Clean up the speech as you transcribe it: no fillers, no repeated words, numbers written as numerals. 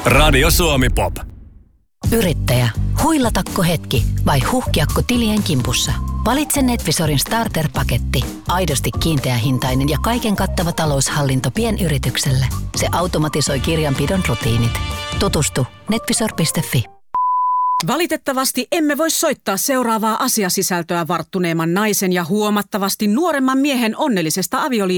Radio Suomi Pop. Yrittäjä, huilatako hetki vai huhkiakko tilien kimpussa? Valitse NetVisorin starter-paketti. Aidosti kiinteähintainen ja kaiken kattava taloushallinto pienyritykselle. Se automatisoi kirjanpidon rutiinit. Tutustu netvisor.fi. Valitettavasti emme voi soittaa seuraavaa asiasisältöä varttuneemman naisen ja huomattavasti nuoremman miehen onnellisesta avioliitosta